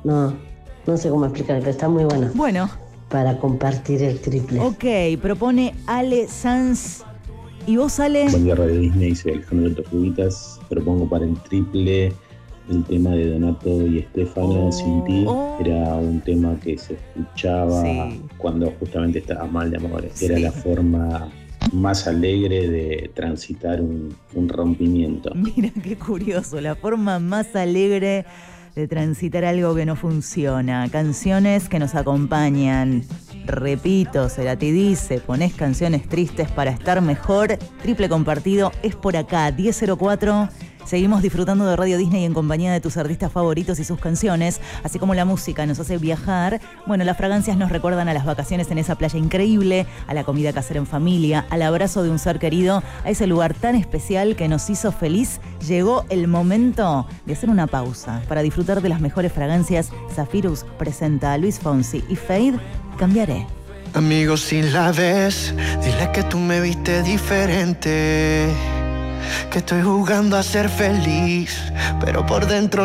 no sé cómo explicar, pero está muy bueno. Bueno. Para compartir el triple. Ok, propone Ale Sanz. ¿Y vos, Ale? Buen día, Radio Disney, soy Alejandro Tortuguitas. Propongo para el triple el tema de Donato y Estefano, Sin Ti. Era un tema que se escuchaba cuando justamente estaba mal de amor. Era la forma más alegre de transitar un rompimiento. Mira qué curioso, la forma más alegre de transitar algo que no funciona. Canciones que nos acompañan. Repito, Cerati dice, ponés canciones tristes para estar mejor. Triple compartido es por acá, 10:04. Seguimos disfrutando de Radio Disney en compañía de tus artistas favoritos y sus canciones, así como la música nos hace viajar. Bueno, las fragancias nos recuerdan a las vacaciones en esa playa increíble, a la comida casera en familia, al abrazo de un ser querido, a ese lugar tan especial que nos hizo feliz. Llegó el momento de hacer una pausa para disfrutar de las mejores fragancias. Zephyrus presenta a Luis Fonsi y Fade, Cambiaré. Amigos, si la ves, dile que tú me viste diferente, que estoy jugando a ser feliz, pero por dentro